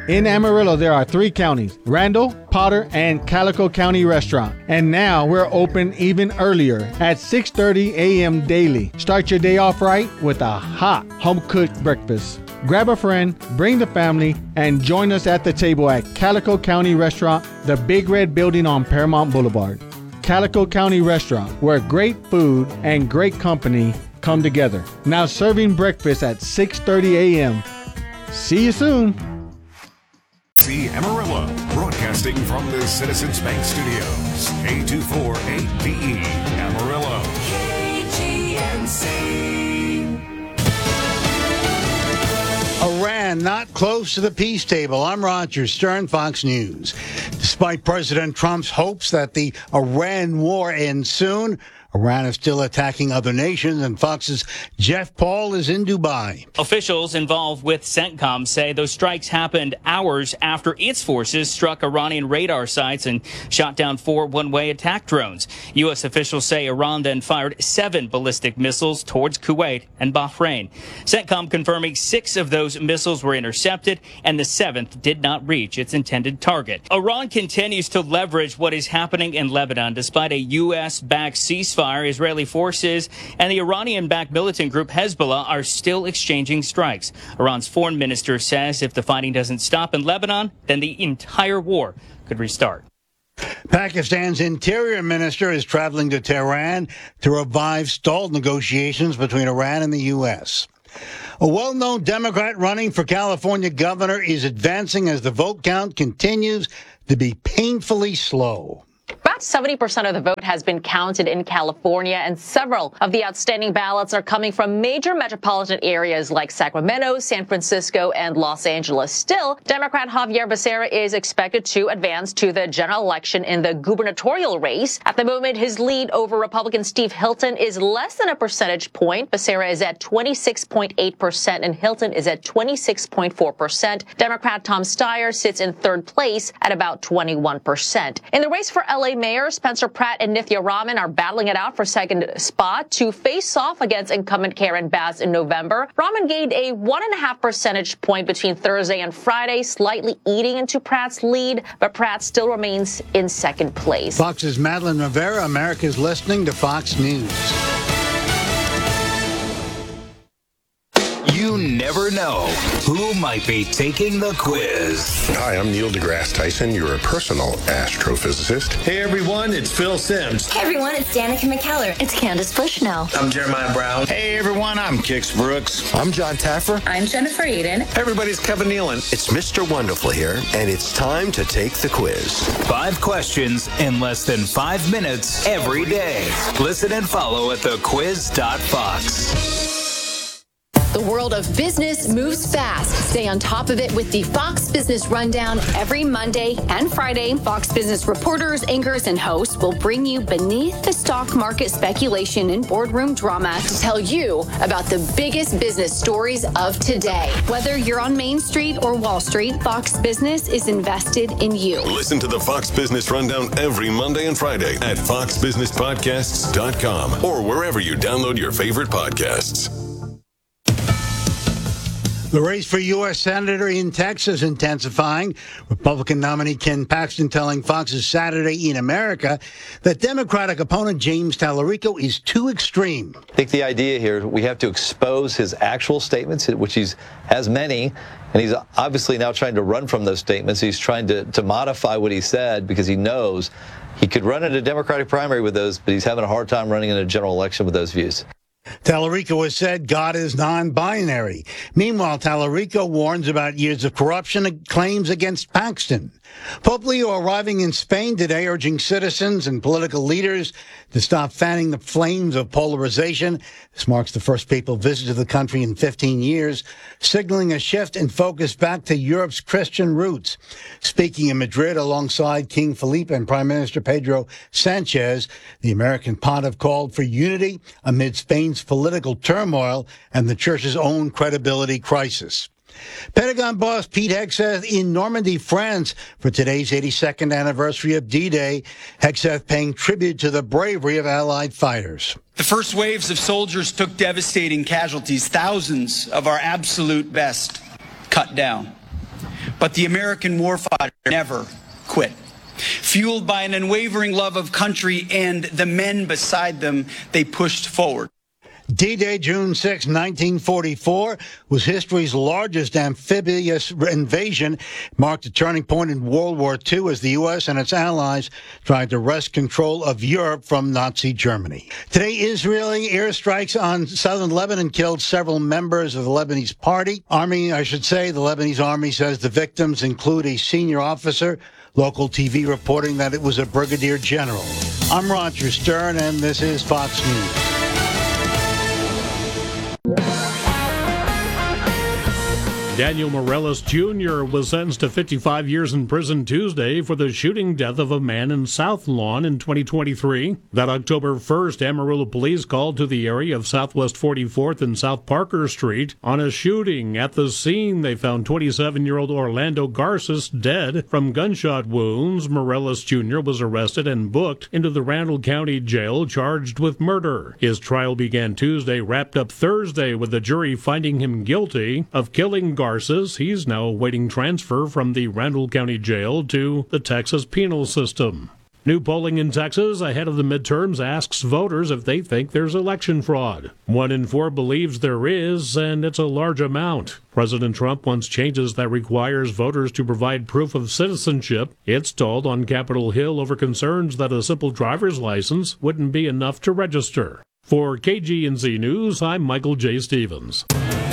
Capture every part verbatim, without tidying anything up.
In Amarillo, there are three counties, Randall, Potter, and Calico County Restaurant. And now we're open even earlier at six thirty a.m. daily. Start your day off right with a hot home-cooked breakfast. Grab a friend, bring the family, and join us at the table at Calico County Restaurant, the Big Red Building on Paramount Boulevard. Calico County Restaurant, where great food and great company come together. Now serving breakfast at six thirty a.m. See you soon. See Amarillo, broadcasting from the Citizens Bank Studios. A two four eight D E, Amarillo. K G N C. Iran not close to the peace table. I'm Roger Stern, Fox News. Despite President Trump's hopes that the Iran war ends soon, Iran is still attacking other nations, and Fox's Jeff Paul is in Dubai. Officials involved with CENTCOM say those strikes happened hours after its forces struck Iranian radar sites and shot down four one-way attack drones. U S officials say Iran then fired seven ballistic missiles towards Kuwait and Bahrain. CENTCOM confirming six of those missiles were intercepted and the seventh did not reach its intended target. Iran continues to leverage what is happening in Lebanon despite a U S-backed ceasefire. Israeli forces and the Iranian-backed militant group Hezbollah are still exchanging strikes. Iran's foreign minister says if the fighting doesn't stop in Lebanon, then the entire war could restart. Pakistan's interior minister is traveling to Tehran to revive stalled negotiations between Iran and the U S. A well-known Democrat running for California governor is advancing as the vote count continues to be painfully slow. About seventy percent of the vote has been counted in California, and several of the outstanding ballots are coming from major metropolitan areas like Sacramento, San Francisco, and Los Angeles. Still, Democrat Javier Becerra is expected to advance to the general election in the gubernatorial race. At the moment, his lead over Republican Steve Hilton is less than a percentage point. Becerra is at twenty-six point eight percent, and Hilton is at twenty-six point four percent. Democrat Tom Steyer sits in third place at about twenty-one percent. In the race for L A Mayor, Spencer Pratt and Nithya Raman are battling it out for second spot to face off against incumbent Karen Bass in November. Raman gained a one and a half percentage point between Thursday and Friday, slightly eating into Pratt's lead, but Pratt still remains in second place. Fox's Madeline Rivera, America's listening to Fox News. You never know who might be taking the quiz. Hi, I'm Neil deGrasse Tyson, your personal astrophysicist. Hey everyone, it's Phil Simms. Hey everyone, it's Danica McKellar. It's Candace Bushnell. I'm Jeremiah Brown. Hey everyone, I'm Kix Brooks. I'm John Taffer. I'm Jennifer Eden. Hey everybody's Kevin Nealon. It's Mister Wonderful here, and it's time to take the quiz. Five questions in less than five minutes every day. Listen and follow at the quiz dot fox. The world of business moves fast. Stay on top of it with the Fox Business Rundown every Monday and Friday. Fox Business reporters, anchors, and hosts will bring you beneath the stock market speculation and boardroom drama to tell you about the biggest business stories of today. Whether you're on Main Street or Wall Street, Fox Business is invested in you. Listen to the Fox Business Rundown every Monday and Friday at fox business podcasts dot com or wherever you download your favorite podcasts. The race for U S Senator in Texas intensifying. Republican nominee Ken Paxton telling Fox's Saturday in America that Democratic opponent James Tallarico is too extreme. I think the idea here, we have to expose his actual statements, which he has many, and he's obviously now trying to run from those statements. He's trying to, to modify what he said because he knows he could run in a Democratic primary with those, but he's having a hard time running in a general election with those views. Tallarico has said God is non-binary. Meanwhile, Tallarico warns about years of corruption and claims against Paxton. Pope Leo arriving in Spain today, urging citizens and political leaders to stop fanning the flames of polarization. This marks the first papal visit to the country in fifteen years, signaling a shift in focus back to Europe's Christian roots. Speaking in Madrid alongside King Felipe and Prime Minister Pedro Sanchez, the American pontiff called for unity amid Spain's political turmoil and the church's own credibility crisis. Pentagon boss Pete Hegseth in Normandy, France for today's eighty-second anniversary of D-Day. Hegseth paying tribute to the bravery of Allied fighters. The first waves of soldiers took devastating casualties, thousands of our absolute best cut down. but the American warfighter never quit. Fueled by an unwavering love of country and the men beside them, they pushed forward. D-Day, June sixth, nineteen forty-four, was history's largest amphibious invasion. It marked a turning point in World War Two as the U S and its allies tried to wrest control of Europe from Nazi Germany. Today, Israeli airstrikes on southern Lebanon killed several members of the Lebanese party. Army, I should say, the Lebanese army says the victims include a senior officer. Local T V reporting that it was a brigadier general. I'm Roger Stern, and this is Fox News. Daniel Morales Junior was sentenced to fifty-five years in prison Tuesday for the shooting death of a man in South Lawn in twenty twenty-three. That October first, Amarillo police called to the area of Southwest forty-fourth and South Parker Street on a shooting. At the scene, they found twenty-seven-year-old Orlando Garces dead from gunshot wounds. Morales Junior was arrested and booked into the Randall County Jail, charged with murder. His trial began Tuesday, wrapped up Thursday with the jury finding him guilty of killing Garces. He's now awaiting transfer from the Randall County Jail to the Texas penal system. New polling in Texas ahead of the midterms asks voters if they think there's election fraud. One in four believes there is, and it's a large amount. President Trump wants changes that requires voters to provide proof of citizenship. It stalled on Capitol Hill over concerns that a simple driver's license wouldn't be enough to register. For K G N Z News, I'm Michael J. Stevens.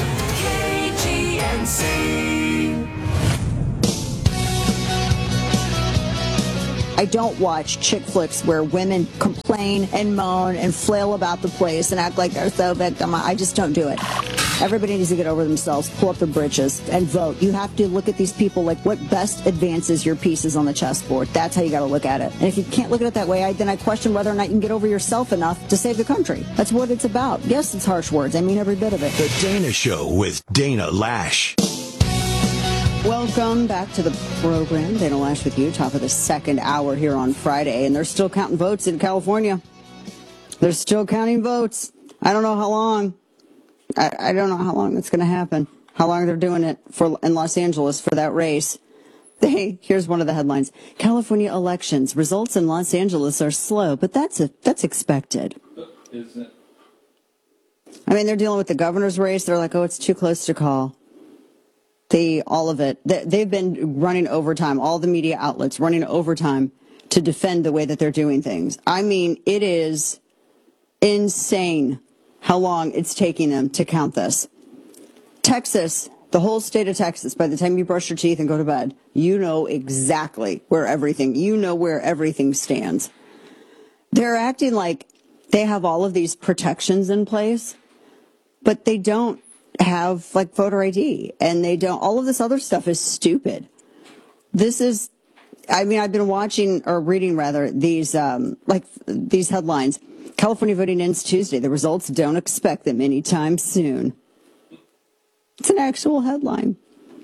I don't watch chick flicks where women complain and moan and flail about the place and act like they're so victim. I just don't do it. Everybody needs to get over themselves, pull up their britches, and vote. You have to look at these people like what best advances your pieces on the chessboard. That's how you got to look at it. And if you can't look at it that way, I, then I question whether or not you can get over yourself enough to save the country. That's what it's about. Yes, it's harsh words. I mean every bit of it. The Dana Show with Dana Lash. Welcome back to the program. Dana Lash with you, top of the second hour here on Friday. And they're still counting votes in California. They're still counting votes. I don't know how long. I, I don't know how long that's going to happen. How long they're doing it for in Los Angeles for that race. They, here's one of the headlines. California elections. Results in Los Angeles are slow, but that's a, that's expected. Isn't it? I mean, they're dealing with the governor's race. They're like, oh, it's too close to call. The, all of it. They've been running overtime, all the media outlets running overtime to defend the way that they're doing things. I mean, it is insane how long it's taking them to count this. Texas, the whole state of Texas, by the time you brush your teeth and go to bed, you know exactly where everything, you know where everything stands. They're acting like they have all of these protections in place, but they don't have like voter I D, and they don't. All of this other stuff is stupid. This is, I mean, I've been watching or reading rather these um, like these headlines. California voting ends Tuesday. The results, don't expect them anytime soon. It's an actual headline.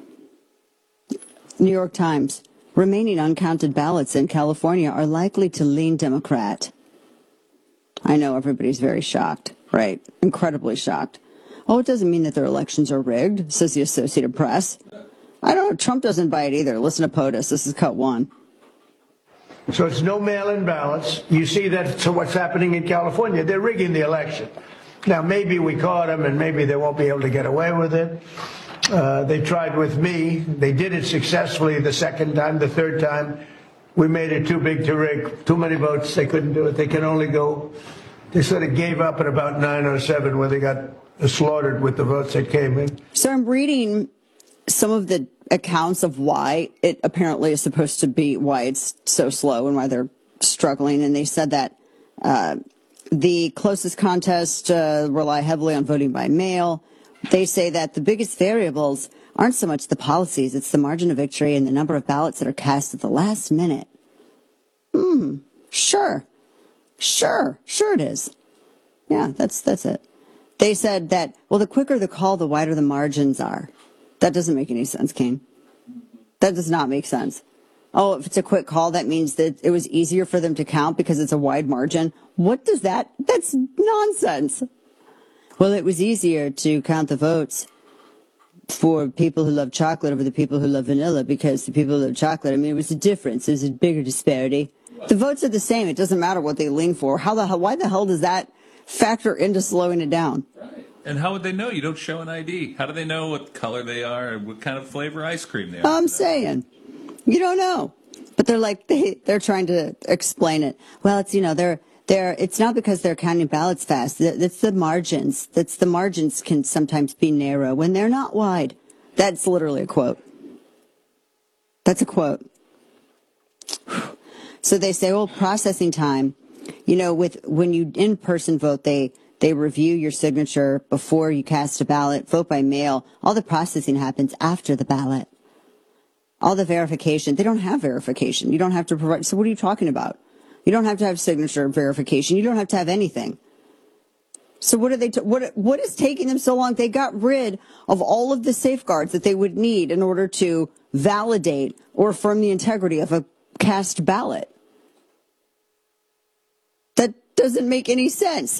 New York Times. Remaining uncounted ballots in California are likely to lean Democrat. I know everybody's very shocked, right? Incredibly shocked. Oh, it doesn't mean that their elections are rigged, says the Associated Press. I don't know. Trump doesn't buy it either. Listen to POTUS. This is cut one. So it's no mail-in ballots. You see that's what's happening in California. They're rigging the election. Now, maybe we caught them, and maybe they won't be able to get away with it. Uh, they tried with me. They did it successfully the second time. The third time, we made it too big to rig. Too many votes. They couldn't do it. They can only go. They sort of gave up at about nine oh seven when they got slaughtered with the votes that came in. So I'm reading some of the accounts of why it apparently is supposed to be, why it's so slow and why they're struggling. And they said that uh, the closest contests uh, rely heavily on voting by mail. They say that the biggest variables aren't so much the policies, it's the margin of victory and the number of ballots that are cast at the last minute. Hmm, sure. Sure, sure it is. Yeah, that's that's it. They said that, well, the quicker the call, the wider the margins are. That doesn't make any sense, King. That does not make sense. Oh, if it's a quick call, that means that it was easier for them to count because it's a wide margin. What does that? That's nonsense. Well, it was easier to count the votes for people who love chocolate over the people who love vanilla, because the people who love chocolate, I mean, it was a difference. There's a bigger disparity. The votes are the same. It doesn't matter what they lean for. How the hell, why the hell does that factor into slowing it down? Right. And how would they know? You don't show an I D. How do they know what color they are or what kind of flavor ice cream they are? I'm saying, you don't know. But they're like, they, they're trying to explain it. Well, it's, you know, they're, they're, it's not because they're counting ballots fast. It's the margins. That's the margins can sometimes be narrow when they're not wide. That's literally a quote. That's a quote. So they say, well, processing time, you know, with when you in-person vote, they, they review your signature before you cast a ballot. Vote by mail. All the processing happens after the ballot. All the verification. They don't have verification. You don't have to provide. So what are you talking about? You don't have to have signature verification. You don't have to have anything. So what are they? T- what what is taking them so long? They got rid of all of the safeguards that they would need in order to validate or affirm the integrity of a cast ballot. That doesn't make any sense.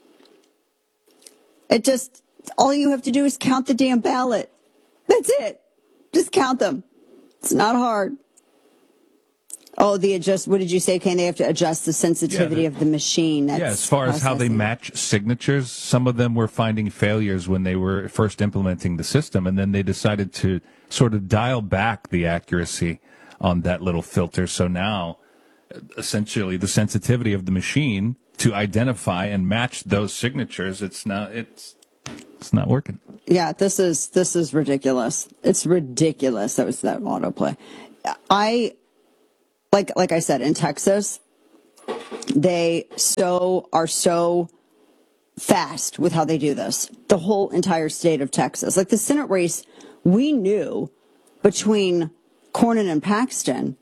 It just, all you have to do is count the damn ballot. That's it. Just count them. It's not hard. Oh, the adjust, what did you say, Ken? They have to adjust the sensitivity yeah, the, of the machine. That's yeah, as far processing. As how they match signatures, some of them were finding failures when they were first implementing the system, and then they decided to sort of dial back the accuracy on that little filter. So now, essentially, the sensitivity of the machine to identify and match those signatures, it's not, it's, it's not working. Yeah, this is, this is ridiculous. It's ridiculous. That was that autoplay. I, like, like I said, in Texas, they so are so fast with how they do this. The whole entire state of Texas, like the Senate race, we knew between Cornyn and Paxton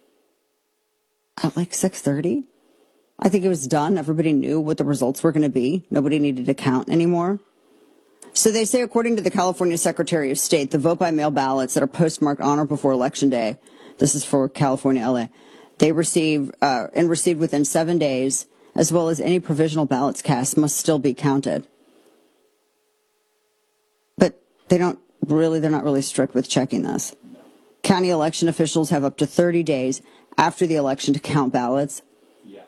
at like six thirty. I think it was done. Everybody knew what the results were going to be. Nobody needed to count anymore. So they say, according to the California Secretary of State, the vote-by-mail ballots that are postmarked on or before Election Day, this is for California, L A, they receive uh, and received within seven days, as well as any provisional ballots cast, must still be counted. But they don't really, they're not really strict with checking this. County election officials have up to thirty days after the election to count ballots. Yeah.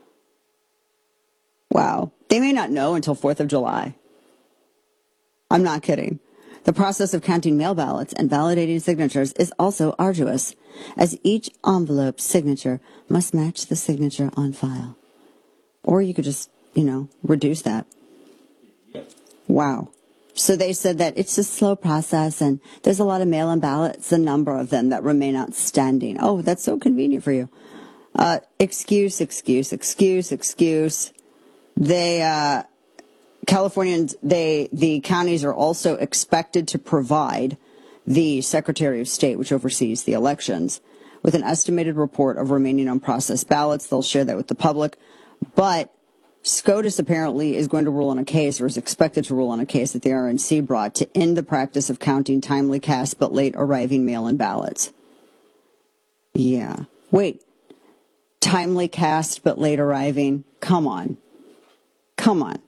Wow. They may not know until fourth of July. I'm not kidding. The process of counting mail ballots and validating signatures is also arduous, as each envelope signature must match the signature on file. Or you could just, you know, reduce that. Wow. So they said that it's a slow process, and there's a lot of mail-in ballots, a number of them that remain outstanding. Oh, that's so convenient for you. Uh, excuse, excuse, excuse, excuse. They, uh, Californians, they, the counties are also expected to provide the Secretary of State, which oversees the elections, with an estimated report of remaining unprocessed ballots. They'll share that with the public. But SCOTUS apparently is going to rule on a case, or is expected to rule on a case that the R N C brought to end the practice of counting timely cast but late arriving mail-in ballots. Yeah. Wait. Timely cast but late arriving? Come on. Come on.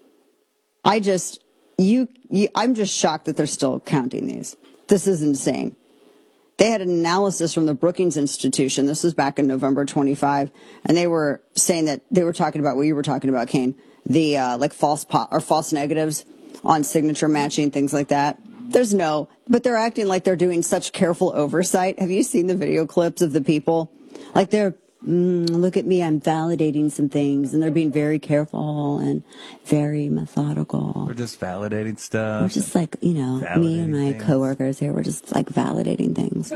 I just, you, you, I'm just shocked that they're still counting these. This is insane. They had an analysis from the Brookings Institution. This was back in November twenty-fifth, and they were saying that they were talking about what you were talking about, Kane, the uh, like false po- or false negatives on signature matching, things like that. There's no, but they're acting like they're doing such careful oversight. Have you seen the video clips of the people? Like they're, mm, look at me, I'm validating some things, and they're being very careful and very methodical. We're just validating stuff. We're just like, you know, me and my things. coworkers here, we're just like validating things.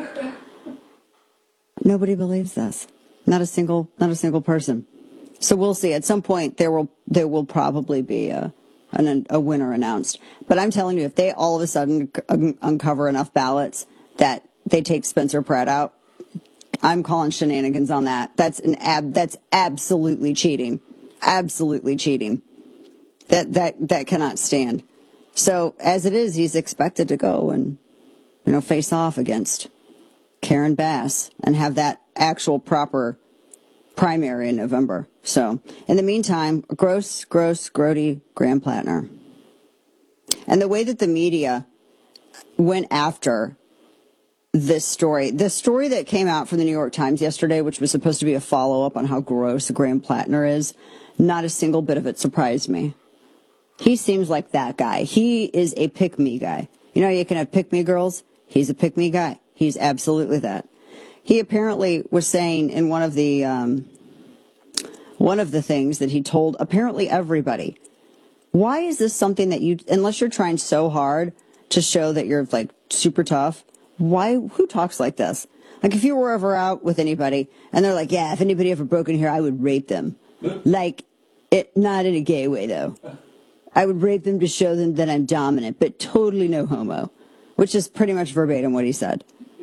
Nobody believes this. Not a single, not a single person. So we'll see. At some point, there will there will probably be a an, a winner announced. But I'm telling you, if they all of a sudden un- uncover enough ballots that they take Spencer Pratt out, I'm calling shenanigans on that. That's an ab. That's absolutely cheating. Absolutely cheating. That that that cannot stand. So as it is, he's expected to go and, you know, face off against Karen Bass and have that actual proper primary in November. So in the meantime, Gross, Gross, Grody, Graham Plattner. And the way that the media, went after this story. The story that came out from the New York Times yesterday, which was supposed to be a follow-up on how gross Graham Plattner is, not a single bit of it surprised me. He seems like that guy. He is a pick-me guy. You know, you can have pick-me girls. He's a pick-me guy. He's absolutely that. He apparently was saying in one of the um, one of the things that he told apparently everybody, why is this something that you, unless you're trying so hard to show that you're like super tough, why, who talks like this? Like if you were ever out with anybody and they're like, yeah, if anybody ever broke in here, I would rape them. Like, it, not in a gay way though. I would rape them to show them that I'm dominant, but totally no homo, which is pretty much verbatim what he said.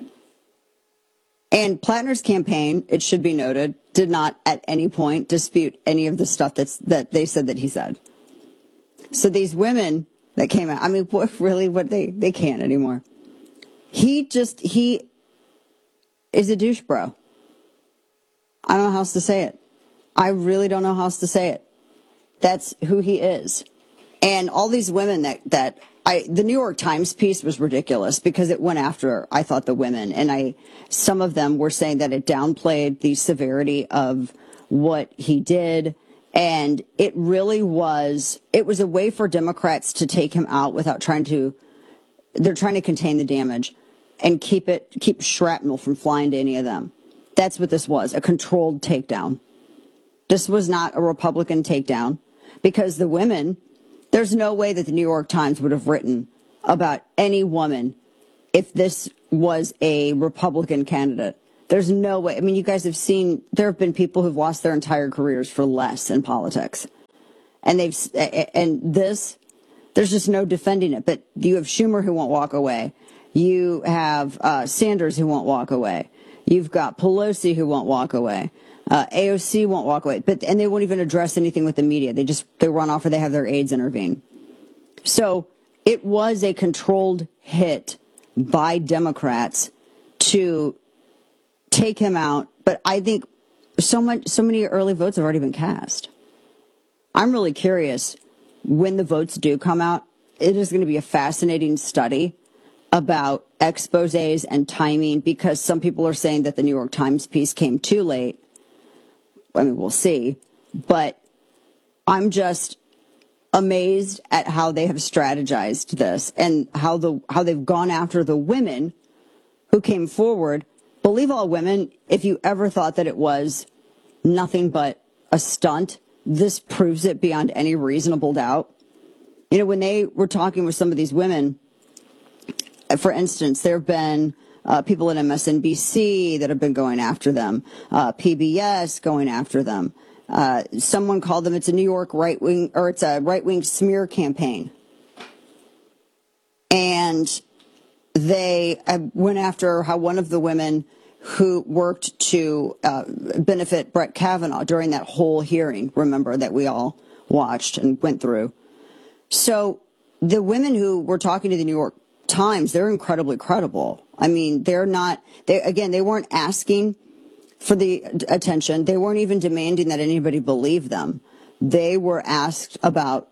And Plattner's campaign, it should be noted, did not at any point dispute any of the stuff that's, that they said that he said. So these women that came out, I mean, what, really, what they, they can't anymore. He just, he is a douche bro. I don't know how else to say it. I really don't know how else to say it. That's who he is. And all these women that, that I, the New York Times piece was ridiculous because it went after, I thought, the women. And I, some of them were saying that it downplayed the severity of what he did. And it really was, it was a way for Democrats to take him out without trying to, they're trying to contain the damage and keep it, keep shrapnel from flying to any of them. That's what this was, a controlled takedown. This was not a Republican takedown because the women, there's no way that the New York Times would have written about any woman if this was a Republican candidate. There's no way. I mean, you guys have seen, there have been people who've lost their entire careers for less in politics. And they've, and this, there's just no defending it. But you have Schumer who won't walk away. You have uh, Sanders who won't walk away. You've got Pelosi who won't walk away. Uh, A O C won't walk away. But, and they won't even address anything with the media. They just, they run off or they have their aides intervene. So it was a controlled hit by Democrats to take him out, but I think so much, so many early votes have already been cast. I'm really curious when the votes do come out. It is going to be a fascinating study about exposés and timing because some people are saying that the New York Times piece came too late. I mean, we'll see, but I'm just amazed at how they have strategized this and how the how they've gone after the women who came forward. Believe all women, if you ever thought that it was nothing but a stunt, this proves it beyond any reasonable doubt. You know, when they were talking with some of these women, for instance, there have been uh, people at M S N B C that have been going after them, uh, P B S going after them. Uh, someone called them, it's a New York right-wing, or it's a right-wing smear campaign. And they uh, went after how one of the women who worked to uh, benefit Brett Kavanaugh during that whole hearing, remember, that we all watched and went through. So the women who were talking to the New York Times, they're incredibly credible. I mean, they're not, they again, they weren't asking for the attention. They weren't even demanding that anybody believe them. They were asked about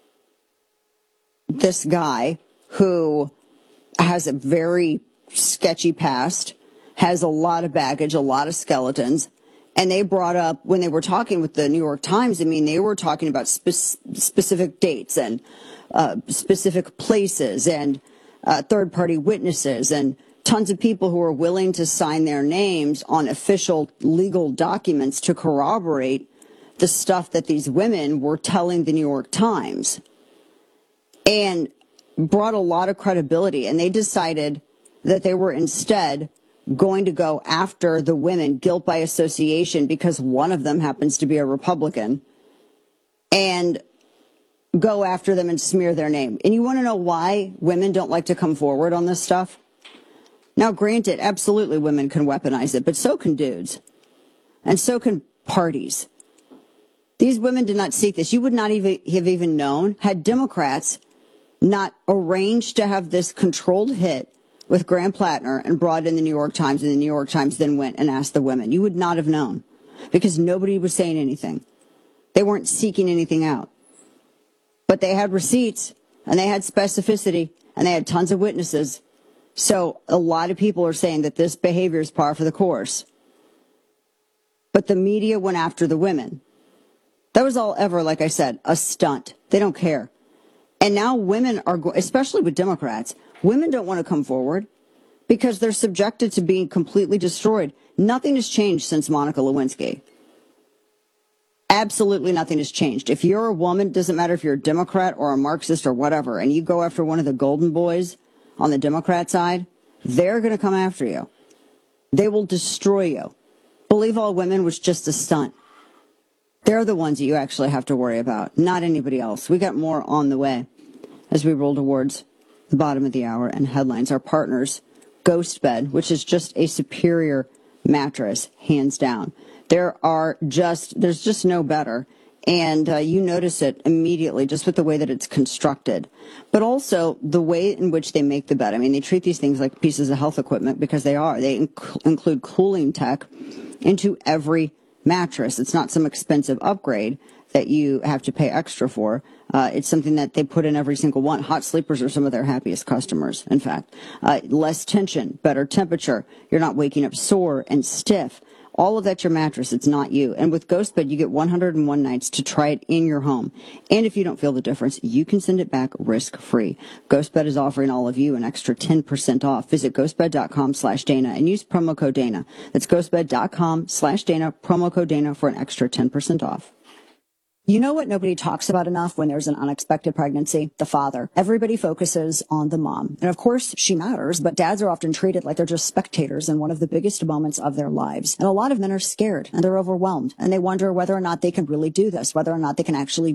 this guy who has a very sketchy past, has a lot of baggage, a lot of skeletons. And they brought up, when they were talking with the New York Times, I mean, they were talking about spe- specific dates and uh, specific places and uh, third-party witnesses and tons of people who were willing to sign their names on official legal documents to corroborate the stuff that these women were telling the New York Times. And brought a lot of credibility. And they decided that they were instead going to go after the women, guilt by association, because one of them happens to be a Republican, and go after them and smear their name. And you want to know why women don't like to come forward on this stuff? Now, granted, absolutely women can weaponize it, but so can dudes. And so can parties. These women did not seek this. You would not even have even known had Democrats not arranged to have this controlled hit with Graham Plattner and brought in the New York Times, and the New York Times then went and asked the women. You would not have known because nobody was saying anything. They weren't seeking anything out. But they had receipts, and they had specificity, and they had tons of witnesses, So a lot of people are saying that this behavior is par for the course. But the media went after the women. That was all ever, like I said, a stunt. They don't care. And now women are, go- especially with Democrats, women don't want to come forward because they're subjected to being completely destroyed. Nothing has changed since Monica Lewinsky. Absolutely nothing has changed. If you're a woman, doesn't matter if you're a Democrat or a Marxist or whatever, and you go after one of the golden boys on the Democrat side, they're going to come after you. They will destroy you. Believe All Women was just a stunt. They're the ones that you actually have to worry about, not anybody else. We got more on the way as we roll towards the bottom of the hour and headlines. Our partners, Ghost Bed, which is just a superior mattress, hands down. There are just, there's just no better. And uh, you notice it immediately just with the way that it's constructed. But also the way in which they make the bed. I mean, they treat these things like pieces of health equipment because they are. They inc- include cooling tech into every mattress. It's not some expensive upgrade that you have to pay extra for. Uh, it's something that they put in every single one. Hot sleepers are some of their happiest customers, in fact. Uh, less tension, better temperature. You're not waking up sore and stiff. All of that's your mattress. It's not you. And with GhostBed, you get one hundred one nights to try it in your home. And if you don't feel the difference, you can send it back risk-free. GhostBed is offering all of you an extra ten percent off. Visit ghostbed.com slash Dana and use promo code Dana. That's ghostbed.com slash Dana, promo code Dana for an extra ten percent off. You know what nobody talks about enough when there's an unexpected pregnancy? The father. Everybody focuses on the mom. And of course, she matters, but dads are often treated like they're just spectators in one of the biggest moments of their lives. And a lot of men are scared and they're overwhelmed and they wonder whether or not they can really do this, whether or not they can actually